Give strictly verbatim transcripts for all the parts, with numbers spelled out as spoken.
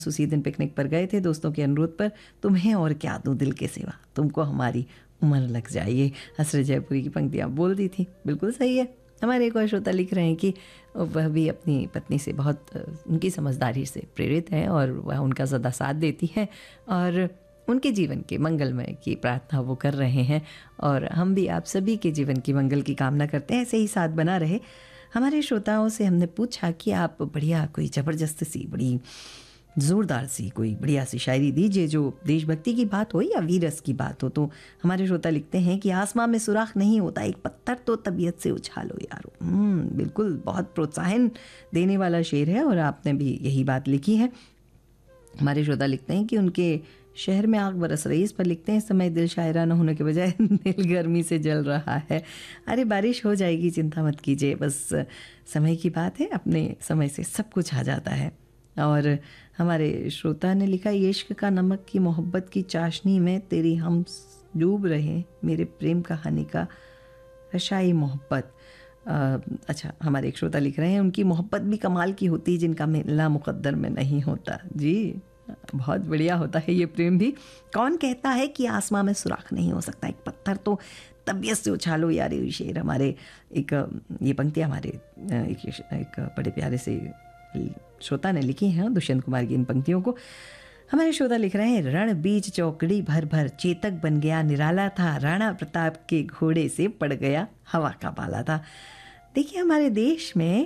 उसी दिन पिकनिक पर गए थे दोस्तों के अनुरोध पर, तुम्हें और क्या दूं दिल के सिवा, तुमको हमारी उम्र लग जाए, ये हसरत जयपुरी की पंक्तियाँ बोल दी थी। बिल्कुल सही है। हमारे एक और श्रोता लिख रहे हैं कि वह भी अपनी पत्नी से बहुत उनकी समझदारी से प्रेरित है और वह उनका सदा साथ देती है और उनके जीवन के मंगलमय की प्रार्थना वो कर रहे हैं और हम भी आप सभी के जीवन की मंगल की कामना करते हैं, ऐसे ही साथ बना रहे। हमारे श्रोताओं से हमने पूछा कि आप बढ़िया कोई ज़बरदस्त सी बड़ी ज़ोरदार सी कोई बढ़िया सी शायरी दीजिए जो देशभक्ति की बात हो या वीरस की बात हो। तो हमारे श्रोता लिखते हैं कि आसमां में सुराख नहीं होता, एक पत्थर तो तबीयत से उछालो यारो। बिल्कुल, बहुत प्रोत्साहन देने वाला शेर है और आपने भी यही बात लिखी है। हमारे श्रोता लिखते हैं कि उनके शहर में आग बरस रही, इस पर लिखते हैं इस समय दिल शायरा न होने के बजाय दिल गर्मी से जल रहा है। अरे बारिश हो जाएगी, चिंता मत कीजिए, बस समय की बात है, अपने समय से सब कुछ आ जाता है। और हमारे श्रोता ने लिखा, इश्क का नमक की मोहब्बत की चाशनी में तेरी हम डूब रहे, मेरे प्रेम कहानी का रशाई मोहब्बत। अच्छा, हमारे एक श्रोता लिख रहे हैं उनकी मोहब्बत भी कमाल की होती है जिनका मिलना मुकद्दर में नहीं होता। जी, बहुत बढ़िया होता है ये प्रेम भी। कौन कहता है कि आसमां में सुराख नहीं हो सकता, एक पत्थर तो तबीयत से उछालो यार। ये शेर हमारे एक ये पंक्ति हमारे एक, एक बड़े प्यारे से श्रोता ने लिखी हैं, दुष्यंत कुमार की इन पंक्तियों को। हमारे श्रोता लिख रहे हैं, रण बीच चौकड़ी भर भर चेतक बन गया निराला था, राणा प्रताप के घोड़े से पड़ गया हवा का बाला था। देखिए, हमारे देश में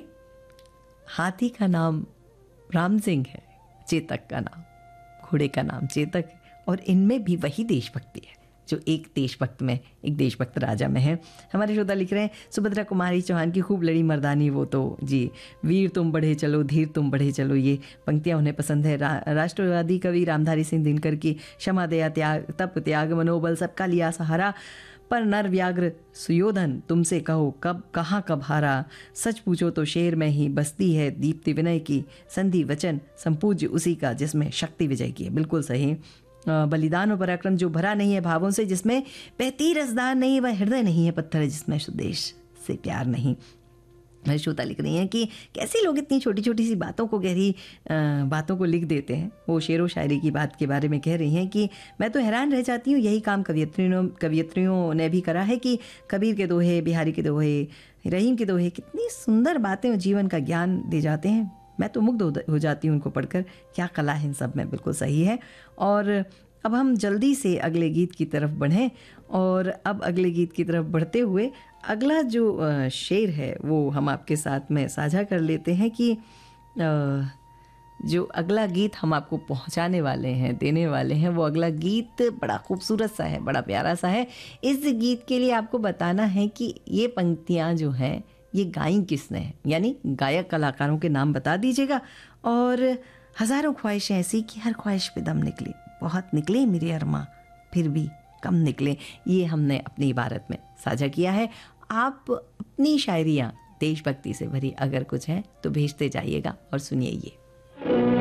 हाथी का नाम राम सिंह है, चेतक का नाम, घोड़े का नाम चेतक है और इनमें भी वही देशभक्ति है जो एक देशभक्त में, एक देशभक्त राजा में है। हमारे श्रोता लिख रहे हैं, सुभद्रा कुमारी चौहान की खूब लड़ी मर्दानी वो तो जी, वीर तुम बढ़े चलो, धीर तुम बढ़े चलो, ये पंक्तियाँ उन्हें पसंद है। रा, राष्ट्रवादी कवि रामधारी सिंह दिनकर की क्षमा दया त्याग तप त्याग मनोबल सबका लिया सहारा, पर नर व्याघ्र सुयोधन तुमसे कहो कब कहाँ कब हारा, सच पूछो तो शेर में ही बसती है दीप्ति विनय की, संधि वचन संपूज्य उसी का जिसमें शक्ति विजय की है। बिल्कुल सही। बलिदान और पराक्रम जो भरा नहीं है भावों से, जिसमें बहती रसदार नहीं, वह हृदय नहीं है पत्थर है जिसमें स्वदेश से प्यार नहीं। मेरे श्रोता लिख रही हैं कि कैसे लोग इतनी छोटी छोटी सी बातों को, गहरी बातों को लिख देते हैं। वो शेर व शायरी की बात के बारे में कह रही हैं कि मैं तो हैरान रह जाती हूँ, यही काम कवियत्रियों कवियत्रियों ने भी करा है कि कबीर के दोहे, बिहारी के दोहे, रहीम के दोहे, कितनी सुंदर बातें और जीवन का ज्ञान दे जाते हैं। मैं तो मुग्ध हो जाती हूँ उनको पढ़कर, क्या कला है इन सब में। बिल्कुल सही है। और अब हम जल्दी से अगले गीत की तरफ बढ़ें और अब अगले गीत की तरफ बढ़ते हुए अगला जो शेर है वो हम आपके साथ में साझा कर लेते हैं कि जो अगला गीत हम आपको पहुंचाने वाले हैं, देने वाले हैं, वो अगला गीत बड़ा खूबसूरत सा है, बड़ा प्यारा सा है। इस गीत के लिए आपको बताना है कि ये पंक्तियाँ जो हैं ये गाई किसने हैं, यानी गायक कलाकारों के नाम बता दीजिएगा। और हज़ारों ख्वाहिशें ऐसी कि हर ख्वाहिश पे दम निकले, बहुत निकले मेरे अरमा फिर भी कम निकले, ये हमने अपनी इबारत में साझा किया है। आप अपनी शायरियाँ देशभक्ति से भरी अगर कुछ हैं तो भेजते जाइएगा और सुनिए ये।